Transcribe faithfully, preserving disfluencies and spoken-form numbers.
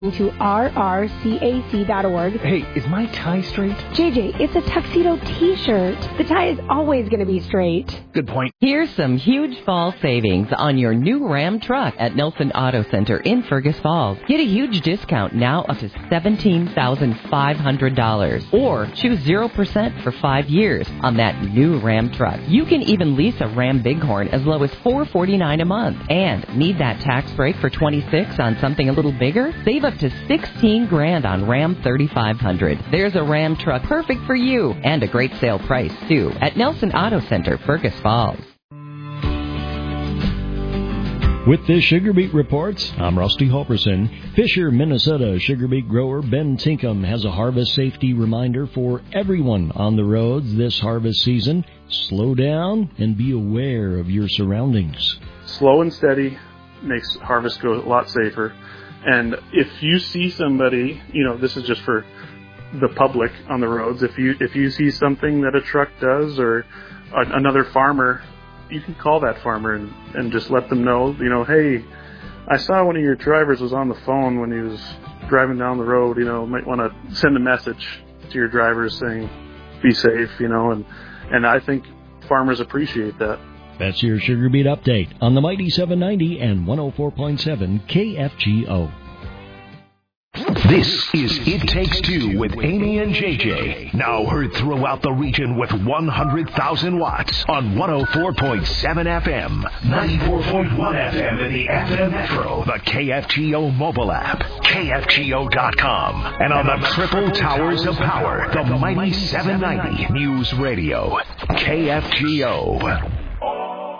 to R R C A C dot org. Hey, is my tie straight? J J, it's a tuxedo T-shirt. The tie is always going to be straight. Good point. Here's some huge fall savings on your new Ram truck at Nelson Auto Center in Fergus Falls. Get a huge discount now up to seventeen thousand five hundred dollars. Or choose zero percent for five years on that new Ram truck. You can even lease a Ram Bighorn as low as four hundred forty-nine dollars a month. And need that tax break for twenty-six on something a little bigger? Save up to sixteen grand on Ram thirty-five hundred. There's a Ram truck perfect for you and a great sale price too at Nelson Auto Center, Fergus Falls. With this Sugar Beet Reports, I'm Rusty Halverson. Fisher, Minnesota sugar beet grower Ben Tinkham has a harvest safety reminder for everyone on the roads this harvest season. Slow down and be aware of your surroundings. Slow and steady makes harvest go a lot safer. And if you see somebody, you know, this is just for the public on the roads, if you if you see something that a truck does or a, another farmer, you can call that farmer and, and just let them know, you know, hey, I saw one of your drivers was on the phone when he was driving down the road, you know, might want to send a message to your drivers saying, be safe, you know, and, and I think farmers appreciate that. That's your Sugar Beet Update on the Mighty seven ninety and one oh four point seven K F G O. This is It Takes Two with Amy and J J. Now heard throughout the region with one hundred thousand watts on one oh four point seven F M, ninety-four point one F M in the F M Metro, the K F G O mobile app, K F G O dot com, and on the Triple Towers of Power, the Mighty seven ninety News Radio, K F G O.